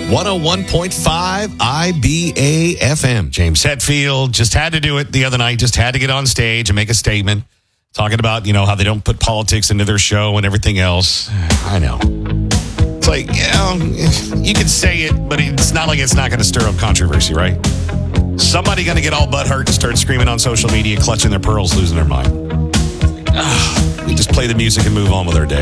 101.5 IBA FM. James Hetfield just had to do it the other night, just had to get on stage and make a statement talking about, how they don't put politics into their show and everything else. I know. It's like, you can say it, but it's not like it's not going to stir up controversy, right? Somebody going to get all butthurt and start screaming on social media, clutching their pearls, losing their mind. We just play the music and move on with our day.